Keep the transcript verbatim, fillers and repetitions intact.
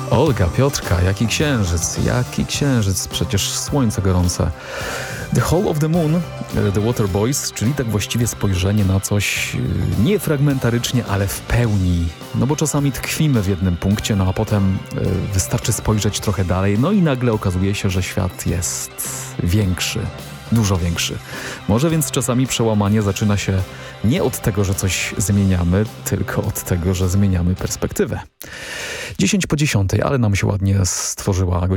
Olga, Piotrka, jaki księżyc, jaki księżyc, przecież słońce gorące. The Hall of the Moon, The Water Boys, czyli tak właściwie spojrzenie na coś nie fragmentarycznie, ale w pełni. No bo czasami tkwimy w jednym punkcie, no a potem wystarczy spojrzeć trochę dalej, no i nagle okazuje się, że świat jest większy. Dużo większy. Może więc czasami przełamanie zaczyna się nie od tego, że coś zmieniamy, tylko od tego, że zmieniamy perspektywę. dziesięć po dziesiątej, ale nam się ładnie stworzyła